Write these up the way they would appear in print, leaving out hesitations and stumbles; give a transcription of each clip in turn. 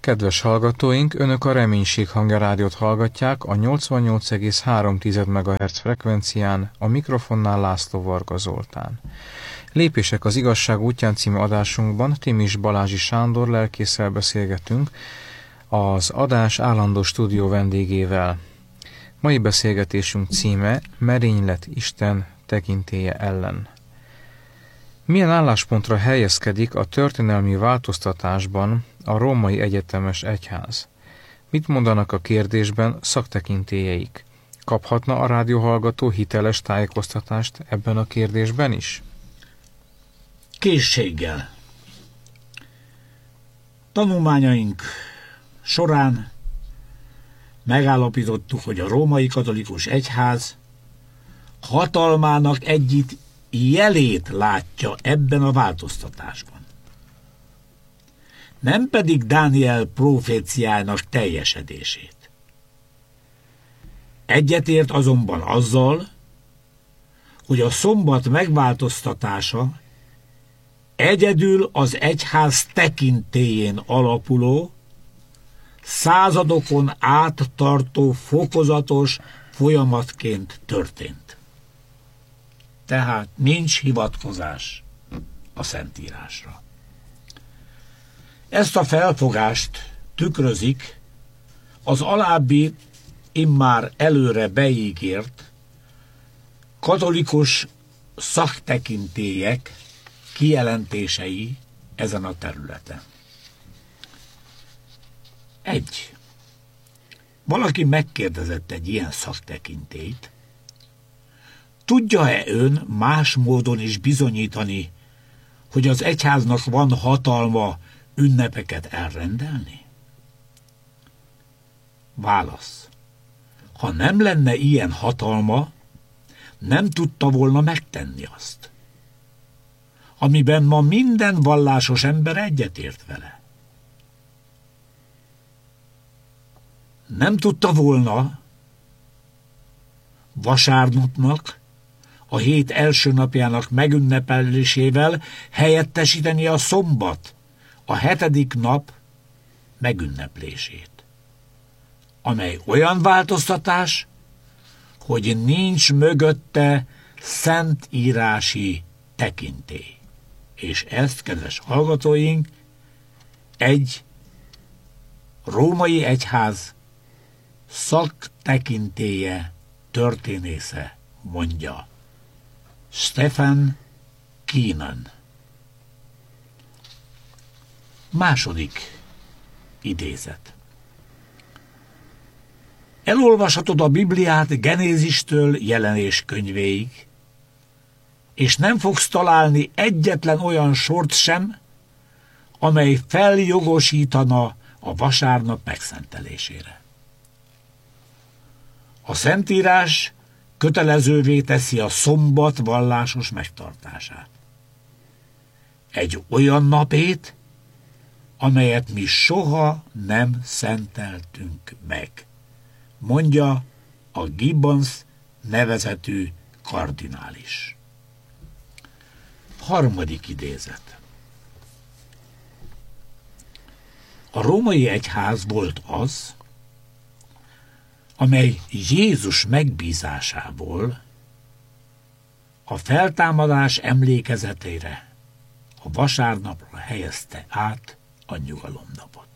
Kedves hallgatóink, Önök a Reménység Hangja rádiót hallgatják a 88,3 MHz frekvencián, a mikrofonnál László Varga Zoltán. Lépések az igazság útján című adásunkban Timis Balázsi Sándor lelkésszel beszélgetünk, az adás állandó stúdió vendégével. Mai beszélgetésünk címe Merénylet Isten tekintélye ellen. Milyen álláspontra helyezkedik a történelmi változtatásban a Római Egyetemes Egyház? Mit mondanak a kérdésben szaktekintélyeik? Kaphatna a rádióhallgató hiteles tájékoztatást ebben a kérdésben is? Készséggel. Tanulmányaink során megállapítottuk, hogy a Római Katolikus Egyház hatalmának egyik jelét látja ebben a változtatásban. Nem pedig Dániel proféciájának teljesedését. Egyetért azonban azzal, hogy a szombat megváltoztatása egyedül az egyház tekintélyén alapuló, századokon át tartó fokozatos folyamatként történt. Tehát nincs hivatkozás a Szentírásra. Ezt a felfogást tükrözik az alábbi immár előre beígért katolikus szaktekintélyek kijelentései ezen a területen. 1. Valaki megkérdezett egy ilyen szaktekintélyt, tudja-e ön más módon is bizonyítani, hogy az egyháznak van hatalma ünnepeket elrendelni? Válasz. Ha nem lenne ilyen hatalma, nem tudta volna megtenni azt, amiben ma minden vallásos ember egyetért vele. Nem tudta volna vasárnapnak, a hét első napjának megünnepelésével helyettesíteni a szombat, a 7. nap megünneplését, amely olyan változtatás, hogy nincs mögötte szentírási tekintély. És ezt, kedves hallgatóink, egy római egyház szaktekintélye történésze mondja. Stephen Keenan. Második idézet. Elolvashatod a Bibliát Genézistől Jelenés könyvéig, és nem fogsz találni egyetlen olyan sort sem, amely feljogosítana a vasárnap megszentelésére. A Szentírás kötelezővé teszi a szombat vallásos megtartását. Egy olyan napét, amelyet mi soha nem szenteltünk meg, mondja a Gibbons nevezetű kardinális. Harmadik idézet. A római egyház volt az, amely Jézus megbízásából a feltámadás emlékezetére a vasárnapra helyezte át a nyugalomnapot.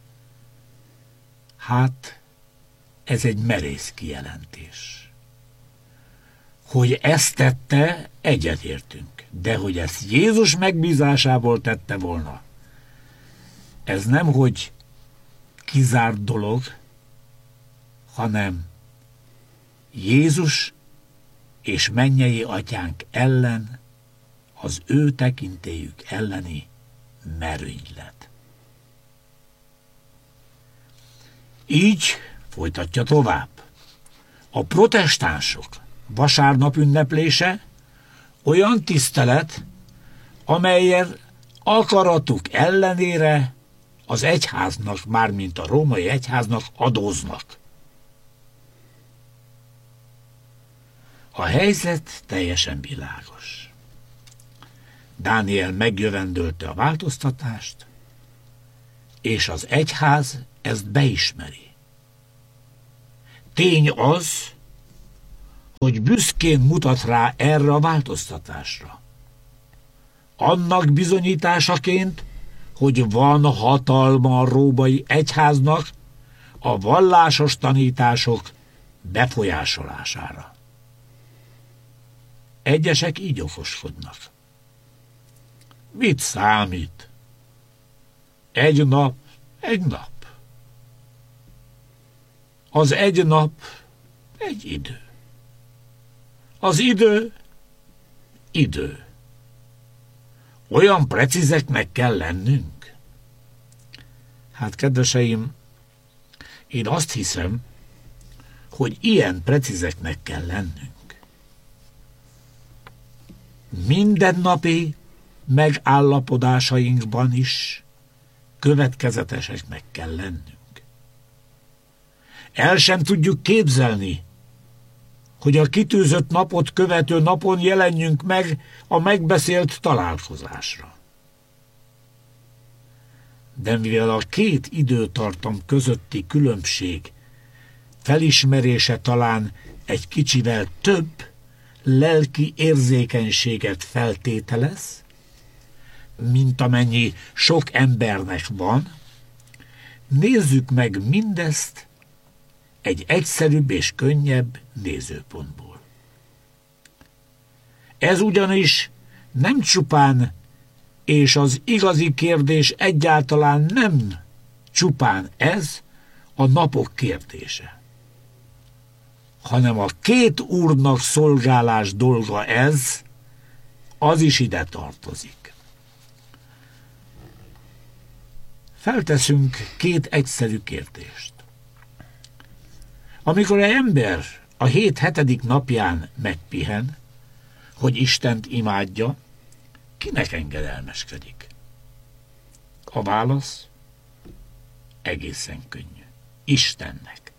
Hát, ez egy merész kijelentés. Hogy ezt tette, egyetértünk, de hogy ezt Jézus megbízásából tette volna, ez nemhogy kizárt dolog, hanem Jézus és mennyei atyánk ellen, az ő tekintélyük elleni merénylet. Így folytatja tovább. A protestánsok vasárnap ünneplése olyan tisztelet, amelyet akaratuk ellenére az egyháznak, mármint a római egyháznak adóznak. A helyzet teljesen világos. Dániel megjövendölte a változtatást, és az egyház ezt beismeri. Tény az, hogy büszkén mutat rá erre a változtatásra. Annak bizonyításaként, hogy van hatalma a római egyháznak a vallásos tanítások befolyásolására. Egyesek így okoskodnak. Mit számít? Egy nap, egy nap. Az egy nap, egy idő. Az idő, idő. Olyan precízeknek kell lennünk? Hát, kedveseim, én azt hiszem, hogy ilyen precízeknek kell lennünk. Mindennapi megállapodásainkban is következeteseknek kell lennünk. El sem tudjuk képzelni, hogy a kitűzött napot követő napon jelenjünk meg a megbeszélt találkozásra. De mivel a két időtartam közötti különbség felismerése talán egy kicsivel több lelki érzékenységet feltételez, mint amennyi sok embernek van, nézzük meg mindezt egy egyszerűbb és könnyebb nézőpontból. Ez ugyanis nem csupán, és az igazi kérdés egyáltalán nem csupán ez a napok kérdése, hanem a két úrnak szolgálás dolga ez, az is ide tartozik. Felteszünk két egyszerű kérdést. Amikor egy ember a hét hetedik napján megpihen, hogy Istent imádja, kinek engedelmeskedik? A válasz egészen könnyű. Istennek.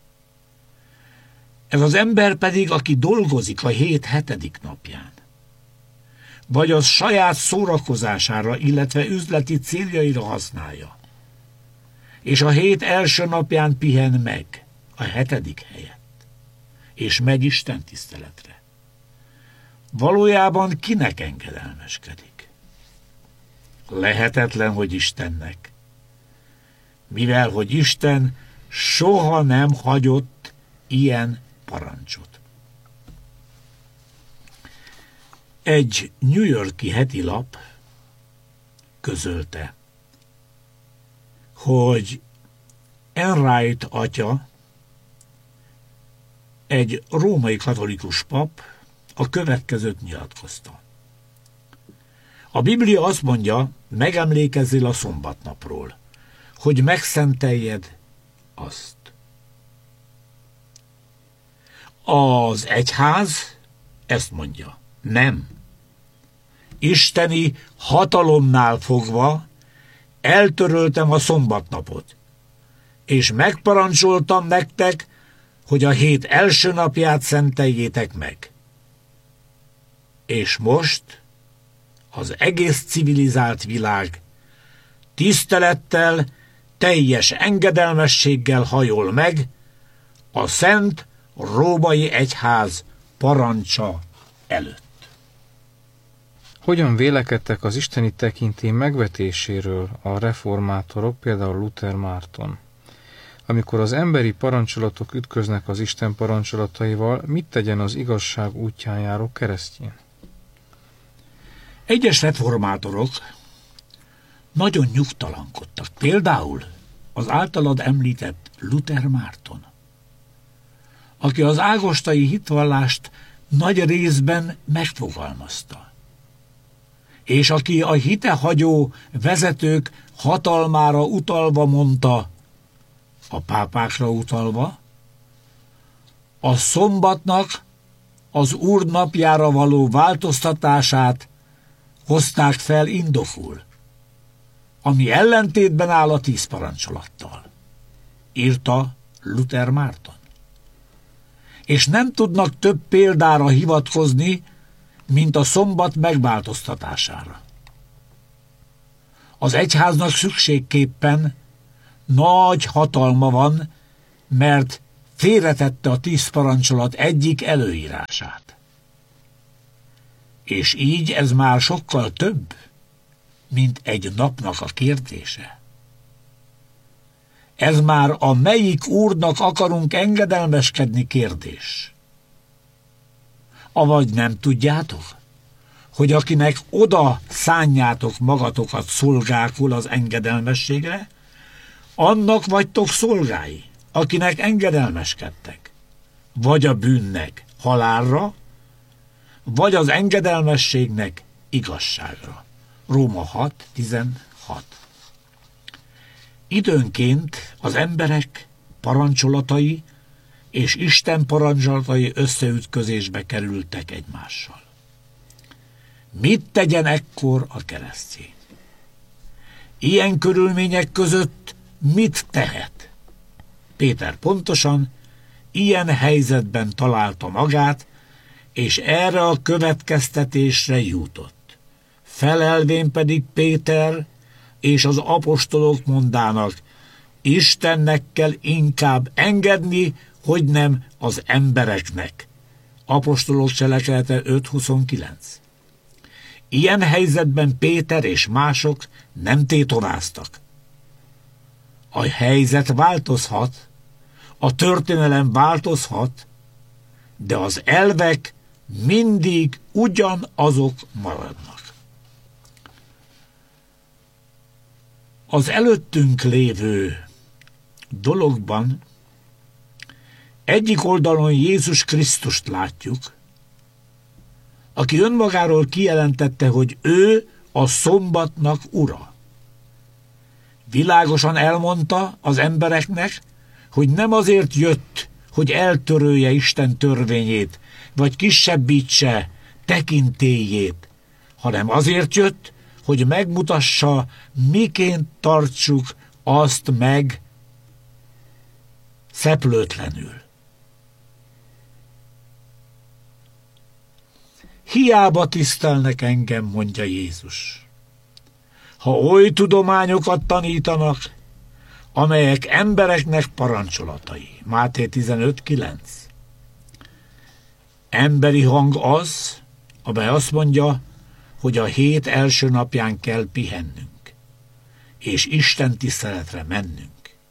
Ez az ember pedig, aki dolgozik a hét hetedik napján, vagy az saját szórakozására, illetve üzleti céljaira használja, és a hét első napján pihen meg, a hetedik helyett, és megy Isten tiszteletre. Valójában kinek engedelmeskedik? Lehetetlen, hogy Istennek, mivel hogy Isten soha nem hagyott ilyen parancsot. Egy New York-i heti lap közölte, hogy Enright atya, egy római katolikus pap, a következőt nyilatkozta. A Biblia azt mondja, megemlékezzél a szombatnapról, hogy megszenteljed azt. Az egyház ezt mondja. Nem. Isteni hatalomnál fogva eltöröltem a szombatnapot, és megparancsoltam nektek, hogy a hét első napját szenteljétek meg. És most az egész civilizált világ tisztelettel, teljes engedelmességgel hajol meg a szent római egyház parancsa előtt. Hogyan vélekedtek az isteni tekintély megvetéséről a reformátorok, például Luther Márton? Amikor az emberi parancsolatok ütköznek az Isten parancsolataival, mit tegyen az igazság útján járó keresztjén? Egyes reformátorok nagyon nyugtalankodtak. Például az általad említett Luther Márton, aki az ágostai hitvallást nagy részben megfogalmazta, és aki a hitehagyó vezetők hatalmára utalva mondta, a pápákra utalva, a szombatnak az Úr napjára való változtatását hozták fel indokul, ami ellentétben áll a 10 parancsolattal, írta Luther Márton. És nem tudnak több példára hivatkozni, mint a szombat megváltoztatására. Az egyháznak szükségképpen nagy hatalma van, mert félretette a 10 parancsolat egyik előírását. És így ez már sokkal több, mint egy napnak a kérdése. Ez már a melyik úrnak akarunk engedelmeskedni kérdés. Avagy nem tudjátok, hogy akinek oda szánjátok magatokat szolgákul az engedelmességre, annak vagytok szolgái, akinek engedelmeskedtek, vagy a bűnnek halálra, vagy az engedelmességnek igazságra. Róma 6:16. Időnként az emberek parancsolatai és Isten parancsolatai összeütközésbe kerültek egymással. Mit tegyen ekkor a keresztény? Ilyen körülmények között mit tehet? Péter pontosan ilyen helyzetben találta magát, és erre a következtetésre jutott. Felelvén pedig Péter és az apostolok mondának, Istennek kell inkább engedni, hogy nem az embereknek. Apostolok cselekedete 5:29. Ilyen helyzetben Péter és mások nem tétonáztak. A helyzet változhat, a történelem változhat, de az elvek mindig ugyanazok maradnak. Az előttünk lévő dologban egyik oldalon Jézus Krisztust látjuk, aki önmagáról kijelentette, hogy ő a szombatnak ura. Világosan elmondta az embereknek, hogy nem azért jött, hogy eltörölje Isten törvényét, vagy kisebbítse tekintélyét, hanem azért jött, hogy megmutassa, miként tartsuk azt meg szeplőtlenül. Hiába tisztelnek engem, mondja Jézus, ha oly tudományokat tanítanak, amelyek embereknek parancsolatai. Máté 15:9. Emberi hang az, amely azt mondja, hogy a hét első napján kell pihennünk, és Isten tiszteletre mennünk.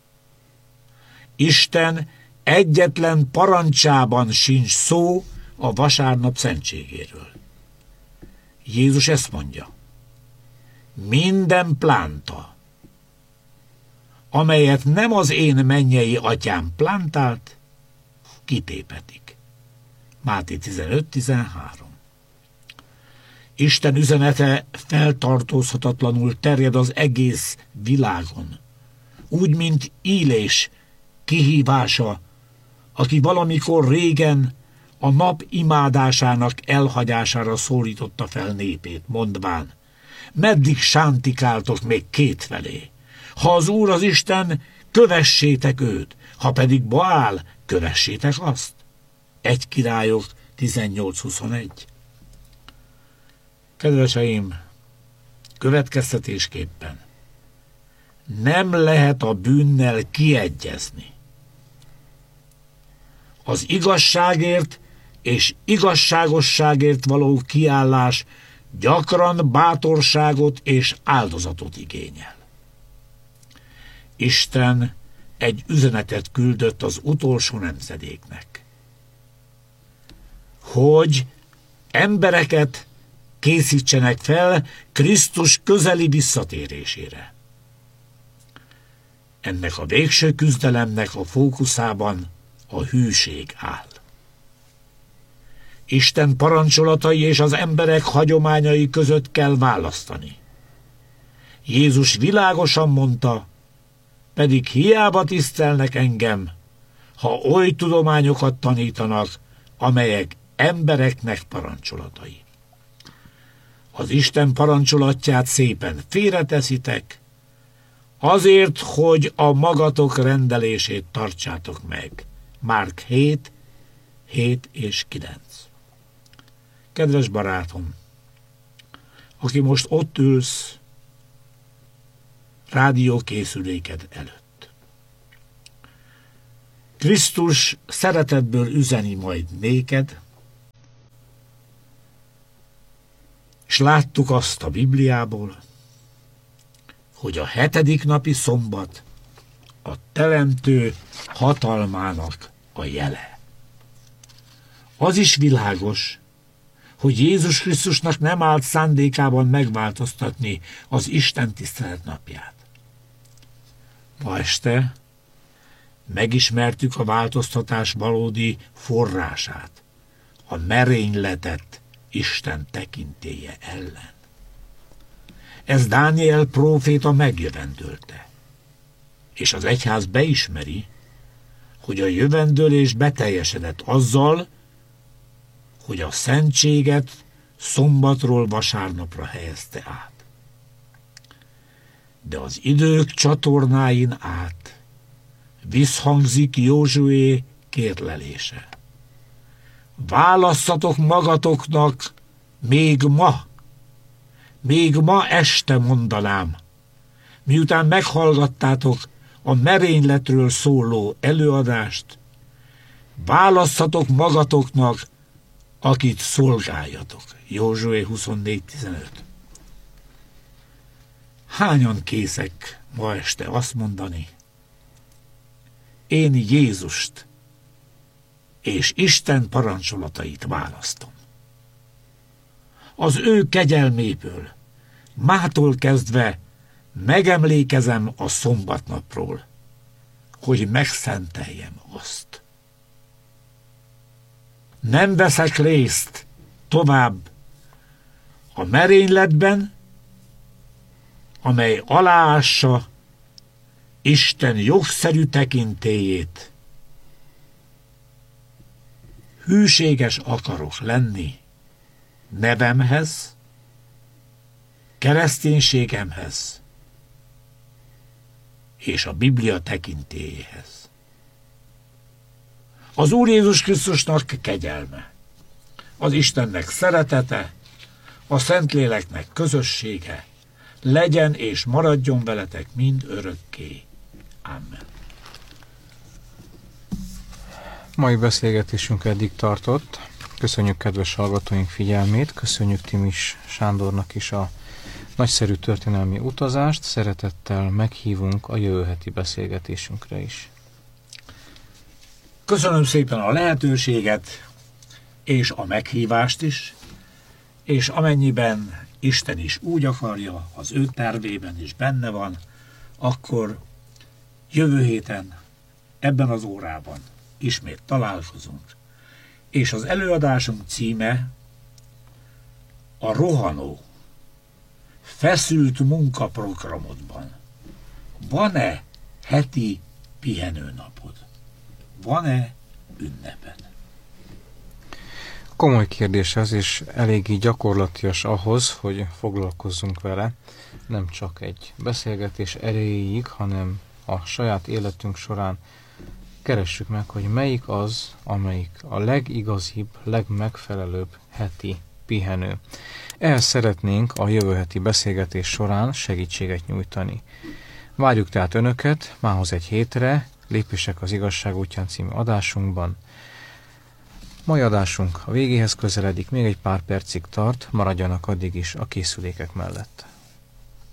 Isten egyetlen parancsában sincs szó a vasárnap szentségéről. Jézus ezt mondja. Minden plánta, amelyet nem az én mennyei atyám plántált, kitépetik. Máté 15:13. Isten üzenete feltartózhatatlanul terjed az egész világon, úgy, mint Ílés kihívása, aki valamikor régen a nap imádásának elhagyására szólította fel népét, mondván, meddig sántikáltok még kétfelé? Ha az Úr az Isten, kövessétek őt, ha pedig Baál, kövessétek azt. 1 Királyok 18:21. Kedveseim, következtetésképpen nem lehet a bűnnel kiegyezni. Az igazságért és igazságosságért való kiállás gyakran bátorságot és áldozatot igényel. Isten egy üzenetet küldött az utolsó nemzedéknek, hogy embereket készítsenek fel Krisztus közeli visszatérésére. Ennek a végső küzdelemnek a fókuszában a hűség áll. Isten parancsolatai és az emberek hagyományai között kell választani. Jézus világosan mondta, pedig hiába tisztelnek engem, ha oly tudományokat tanítanak, amelyek embereknek parancsolatai. Az Isten parancsolatját szépen félreteszitek, azért, hogy a magatok rendelését tartsátok meg. Márk 7:7-9. Kedves barátom, aki most ott ülsz rádiókészüléked előtt, Krisztus szeretetből üzeni majd néked, és láttuk azt a Bibliából, hogy a 7. napi szombat a Teremtő hatalmának a jele. Az is világos, hogy Jézus Krisztusnak nem állt szándékában megváltoztatni az Isten tisztelet napját. Ma este megismertük a változtatás valódi forrását, a merényletet Isten tekintélye ellen. Ez Dániel próféta megjövendölte, és az egyház beismeri, hogy a jövendőlés beteljesedett azzal, hogy a szentséget szombatról vasárnapra helyezte át. De az idők csatornáin át visszhangzik Józsué kérlelése. Válasszatok magatoknak még ma este mondanám, miután meghallgattátok a merényletről szóló előadást, válasszatok magatoknak, akit szolgáljatok. Józsué 24:15. Hányan készek ma este azt mondani, én Jézust és Isten parancsolatait választom. Az ő kegyelméből mától kezdve megemlékezem a szombatnapról, hogy megszenteljem azt. Nem veszek részt tovább a merényletben, amely aláássa Isten jogszerű tekintélyét. Hűséges akarok lenni nevemhez, kereszténységemhez és a Biblia tekintélyéhez. Az Úr Jézus Krisztusnak kegyelme, az Istennek szeretete, a Szentléleknek közössége legyen és maradjon veletek mind örökké. Amen. Mai beszélgetésünk eddig tartott. Köszönjük kedves hallgatóink figyelmét, köszönjük Timis Sándornak is a nagyszerű történelmi utazást, szeretettel meghívunk a jövő heti beszélgetésünkre is. Köszönöm szépen a lehetőséget és a meghívást is, és amennyiben Isten is úgy akarja, az ő tervében is benne van, akkor jövő héten ebben az órában ismét találkozunk, és az előadásunk címe a rohanó, feszült munkaprogramodban. Van-e heti pihenőnapod? Van-e ünneped? Komoly kérdés ez, és eléggé gyakorlatias ahhoz, hogy foglalkozzunk vele, nem csak egy beszélgetés erejéig, hanem a saját életünk során keressük meg, hogy melyik az, amelyik a legigazibb, legmegfelelőbb heti pihenő. Ehhez szeretnénk a jövő heti beszélgetés során segítséget nyújtani. Várjuk tehát Önöket mához egy hétre, Lépések az igazság útján című adásunkban. Mai adásunk a végéhez közeledik, még egy pár percig tart, maradjanak addig is a készülékek mellett.